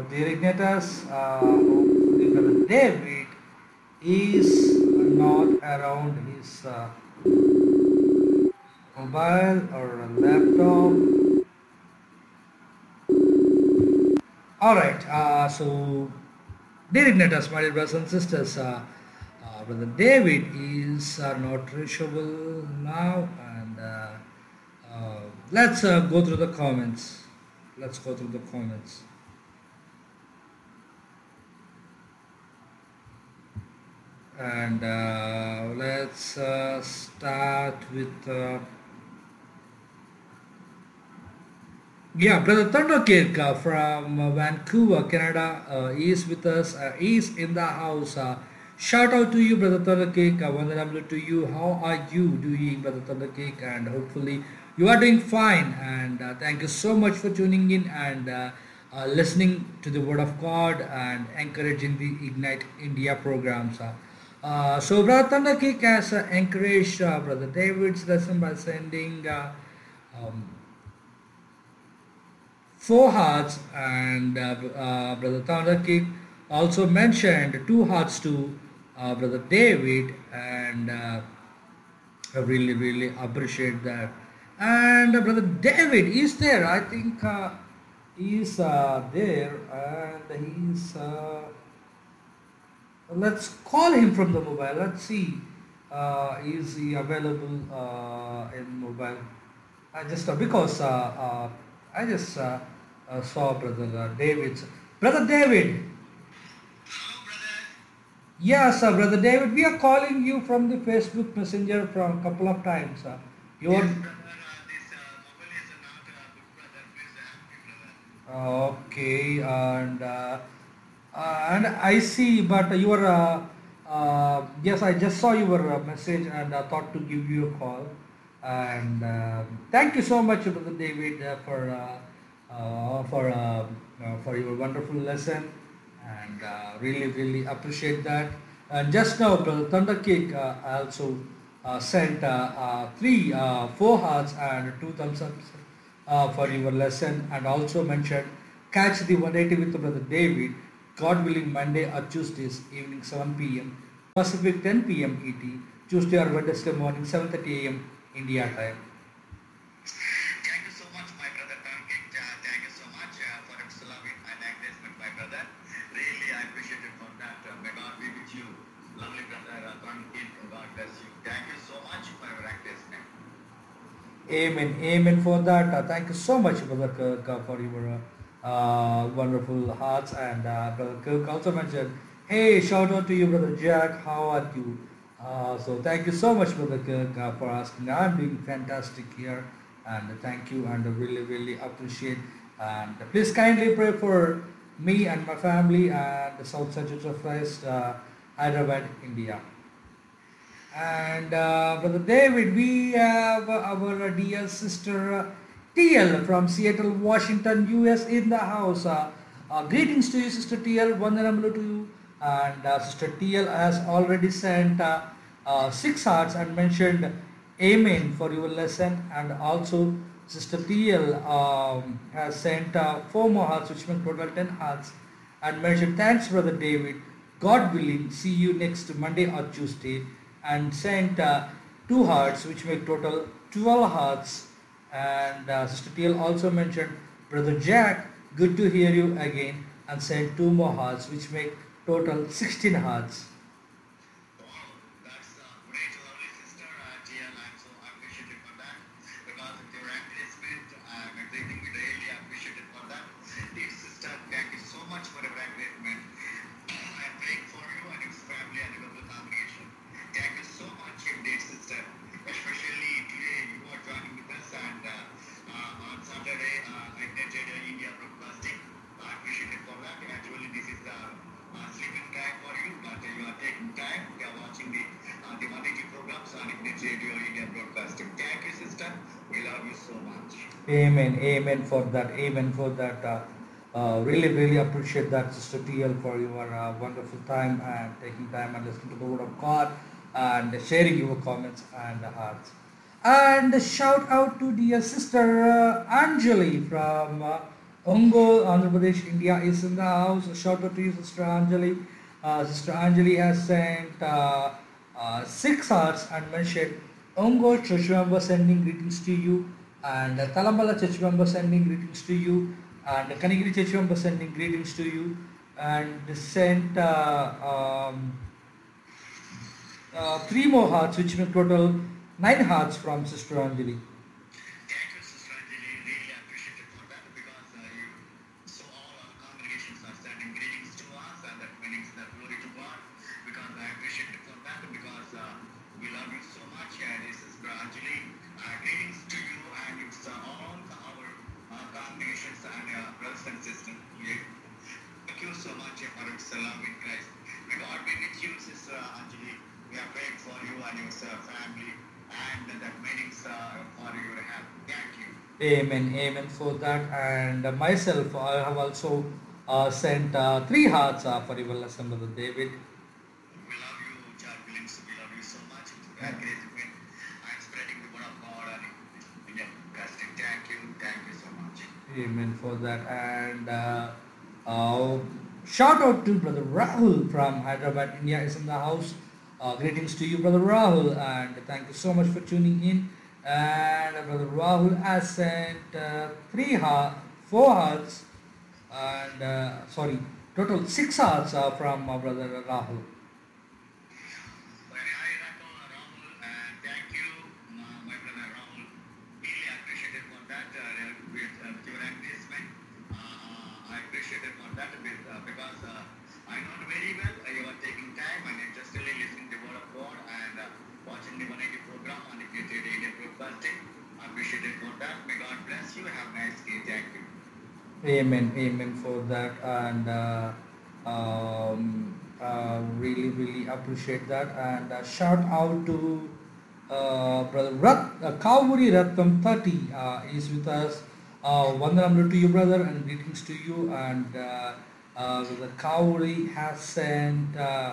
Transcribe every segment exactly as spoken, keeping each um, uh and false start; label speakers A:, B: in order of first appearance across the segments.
A: dear Ignatius, uh, hopefully Brother David is not around his uh, mobile or laptop. Alright, uh, so dear Ignatius, my dear brothers and sisters, uh, uh, Brother David is uh, not reachable now, and uh, uh, let's uh, go through the comments. Let's go through the comments. And uh, let's uh, start with uh, yeah, Brother Thunderkirk uh, from uh, Vancouver, Canada, uh, is with us. Uh, is in the house. Uh, shout out to you, Brother Thunderkirk. Uh, Vandanamlu to you. How are you doing, Brother Thunderkirk? And hopefully you are doing fine. And uh, thank you so much for tuning in and uh, uh, listening to the Word of God and encouraging the Ignite India programs. Uh, uh, so, Brother Thunderkirk has uh, encouraged uh, Brother David's lesson by sending. Uh, um, four hearts, and uh, uh, Brother Thunderkick also mentioned two hearts to uh, Brother David, and uh, I really really appreciate that. And uh, Brother David is there. I think uh, he's uh, there, and he's. Uh, let's call him from the mobile. Let's see. Uh, is he available uh, in mobile? I just uh, because uh, uh, I just uh, uh, saw Brother uh, David's Brother David.
B: Hello, brother.
A: Yes, uh, Brother David. We are calling you from the Facebook Messenger from a couple of times. Uh, you
B: Yes,
A: are
B: brother. Uh, this uh, mobile is not uh, good, brother. Please help me, brother.
A: uh, okay, and uh, uh, and I see, but you are. Uh, uh, yes, I just saw your uh, message and I thought to give you a call. And um thank you so much, Brother David, uh, for uh, uh, for uh, uh, for your wonderful lesson, and uh, really really appreciate that. And just now, Brother Thunderkick uh, also uh, sent uh, uh, three, uh, four hearts and two thumbs up uh, for your lesson, and also mentioned catch the one eighty with Brother David, God willing, Monday or Tuesdays evening seven p m. Pacific ten p m. E T, Tuesday or Wednesday morning seven thirty a m. India time.
B: Thank you so much, my brother Tankit. Uh, thank you so much uh, for your loving and acknowledgement, my brother. Really, I appreciate it for that. Uh, may God be with you, lovely brother uh, Tankit. God bless you. Thank you so much for your acknowledgement.
A: Amen. Amen for that. Uh, thank you so much, Brother Kirk, uh, for your uh, wonderful hearts. And uh, Brother Kirk also mentioned, hey, shout out to you, Brother Jack. How are you? Uh, so thank you so much, Brother Kirk, uh, for asking. I'm doing fantastic here. And thank you, and I really, really appreciate. And please kindly pray for me and my family and the South Side Church of Christ, uh, Hyderabad, India. And uh, Brother David, we have our dear sister uh, T L from Seattle, Washington, U S in the house. Uh, uh, greetings to you, Sister T L. Vandanamalu to you. And uh, Sister T L has already sent uh, uh, six hearts and mentioned Amen for your lesson. And also, Sister T L um, has sent uh, four more hearts, which make total ten hearts, and mentioned thanks, Brother David. God willing, see you next Monday or Tuesday, and sent uh, two hearts, which make total twelve hearts. And uh, Sister T L also mentioned Brother Jack, good to hear you again, and sent two more hearts, which make total sixteen hearts.
B: Wow, that's uh, great, lovely sister. Uh, T L, I'm so appreciative for that. Because of your encouragement, I'm everything we really appreciated for that. Dear sister, thank you so much for your encouragement. I'm praying for you and your family and your whole congregation. Thank you so much, dear sister. Especially today, you are joining with us, and uh, uh, on Saturday, uh, Ignited India Broadcasting. I appreciate it for that. Actually, this is the uh, sleeping time for you, but uh, you are taking time. You are watching the uh, the Monday programs on Ignited India Broadcasting. Thank you, sister. We love you so much.
A: Amen. Amen for that. Amen for that. Uh, uh, really, really appreciate that, Sister T L, for your uh, wonderful time and taking time and listening to the Word of God and sharing your comments and hearts. And shout out to dear Sister uh, Anjali from uh, Ongole, Andhra Pradesh, India is in the house. Shout out to you, Sister Anjali. Uh, Sister Anjali has sent uh, uh, six hearts and mentioned Ongole church member sending greetings to you, and uh, Talambala church member sending greetings to you, and Kanigiri church member sending greetings to you, and sent uh, um, uh, three more hearts, which make total nine hearts from Sister Anjali.
B: Thank you, Sister Anjali. Really appreciate it for that because uh, you, so all our congregations are sending greetings to us and that means the glory to God because I appreciate it for that because uh, we love you so much. And this is Sister Anjali. Uh, greetings to you and it's uh, all our uh, congregations and uh, brothers and sisters. Yeah. Thank you so much for your love in Christ. May God be with you, Sister Anjali. We are praying for you and your uh, family and that meanings uh, for your help. Thank you.
A: Amen, amen for that. And uh, myself, I have also uh, sent uh, three hearts uh, for your lesson, Brother David.
B: We love you, John Williams. We love you so much. God grace you and spreading the word of God and yeah, casting. Thank you. Thank you so much.
A: Amen for that. And uh, uh, shout out to Brother Rahul from Hyderabad, India is in the house. Uh, greetings to you, Brother Rahul, and thank you so much for tuning in. And uh, Brother Rahul has sent uh, three heart, four hearts, and uh, sorry, total six hearts uh, from uh, Brother Rahul.
B: Well, hi, Rahul, Rahul, and thank you, uh, my brother Rahul. Really appreciate it for that uh, with uh, your engagement. Uh, I appreciate it for that with, uh, because uh, I know very well uh, you are taking time and interestingly listening to the word of God and uh, watching the one eighty program and if you did daily broadcasting. I appreciate it for that. May God bless you. Have a nice day. Thank you.
A: Amen, amen for that, and uh, um, uh, really, really appreciate that. And uh, shout out to uh, Brother Rat, uh, Kavuri Rattam thirty uh, is with us. Uh, Vandanam to you, brother, and greetings to you. And uh, uh, Brother Kavuri has sent uh,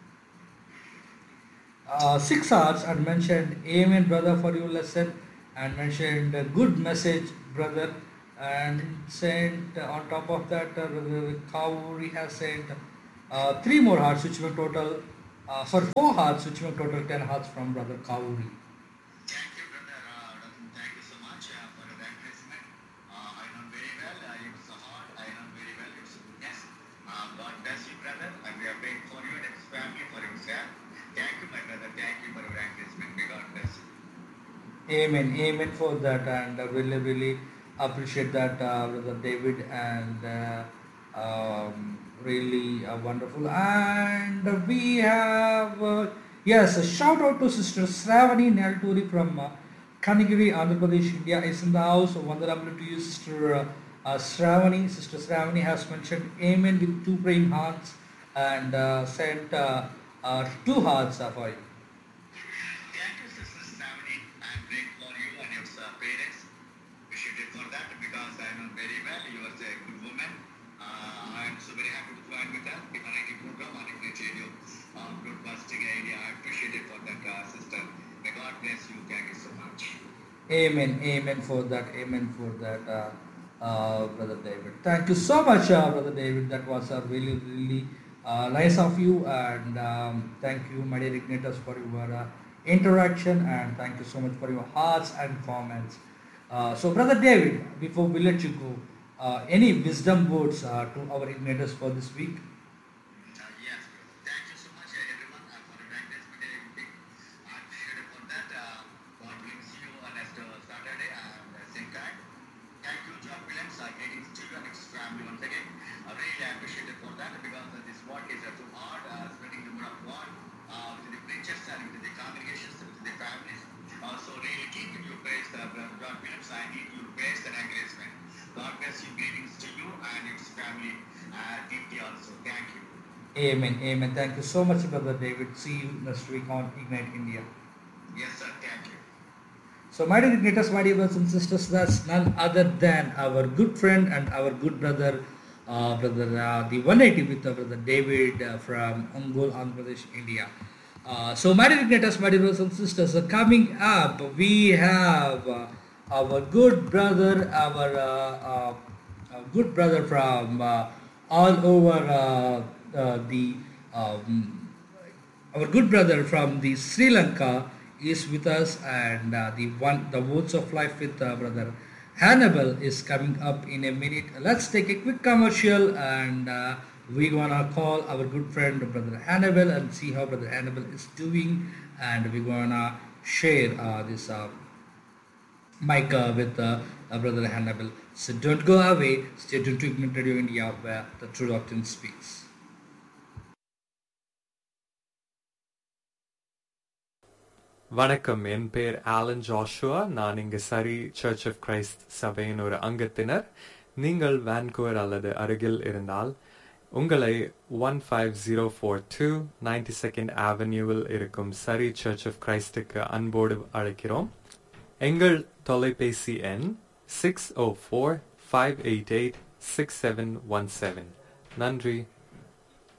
A: uh, six hours and mentioned Amen, brother, for your lesson, and mentioned a good message, brother, and sent uh, on top of that, uh, Brother Kavuri has sent uh, three more hearts, which were total, uh, sorry, four hearts, which were total ten hearts from Brother Kavuri.
B: Thank you, brother. Uh, Ratan, thank you so much uh, for the encouragement. Uh, I know very well. Uh, it's hard. I know very well. It's goodness. Uh, God bless you, brother. And we are praying for you and your family, for yourself. Thank you, my brother. Thank you for your encouragement. May God bless you.
A: Amen, amen for that, and uh, really, really appreciate that, uh, Brother David, and uh, um, really uh, wonderful. And we have, uh, yes, a shout out to Sister Sravani Nalturi from uh, Kanigiri, Andhra Pradesh, India is in the house. So, Vandanam to you, Sister uh, uh, Sravani. Sister Sravani has mentioned Amen with two praying hearts and uh, sent uh, uh, two hearts uh, for you.
B: Thank you, Sister Sravani. I'm grateful for you and your uh, parents. Appreciate it for that because I know very well you are a good woman. Uh, I'm so very happy to join with us. The variety program on Ignition Radio uh, broadcasting area. I appreciate it for that, uh, sister. May God bless you. Thank you so much.
A: Amen, amen for that, amen for that, uh, uh, Brother David. Thank you so much, uh, Brother David. That was uh, really, really uh, nice of you, and um, thank you, my dear Ignatius, for your uh, interaction, and thank you so much for your hearts and comments. Uh, so, Brother David, before we let you go, uh, any wisdom words uh, to our Ignatius for this week?
B: Uh, yes, thank you so much, uh, everyone, uh, for the encouragement and everything. I appreciate it for that. Uh, God willing, see you on next uh, Saturday and uh, same time. Thank you, John Williams. I greetings to you and his family once again. I really appreciate it for that because uh, this work is uh, too hard, uh, spreading the word of God uh, with the preachers and with the congregations and with the families. Uh, so really keep in your praise, uh, Brother John Williams. I need your praise and encouragement. God bless you. Greetings to you and your family. Uh, deeply also. Thank you.
A: Amen, amen. Thank you so much, Brother David. See you next week on Ignite India.
B: Yes, sir. Thank you.
A: So, my dear Ignatius, my dear brothers and sisters, that's none other than our good friend and our good brother, uh, brother uh, the one eighty with uh, Brother David uh, from Ongole, Andhra Pradesh, India. Uh, so, my dear Ignatius, my dear brothers and sisters, uh, coming up, we have uh, our good brother, our uh, uh, a good brother from uh, all over uh, uh, the um, our good brother from the Sri Lanka is with us, and uh, the one the words of life with uh, brother Hannibal is coming up in a minute. Let's take a quick commercial, and uh, we're gonna call our good friend brother Hannibal and see how brother Hannibal is doing, and we're gonna share uh, this uh, mic uh, with uh, uh, brother Hannibal. So don't go away. Stay tuned to Ignite Radio India, where the true doctrine speaks.
C: வணக்கம், என் பேர் Alan Joshua. நான் இங்கு சரி search of Christ சபையின் ஒரு அங்கத்தினர். நீங்கள் Vancouver அல்லது அருகில் இருந்தால் உங்களை one five zero four two ninety second அவென்யூவில் இருக்கும் சரி சர்ச் ஆஃப் கிரைஸ்டுக்கு அன்போடு அழைக்கிறோம். எங்கள் தொலைபேசி எண் சிக்ஸ் ஓ four five eight eight six seven one seven. நன்றி.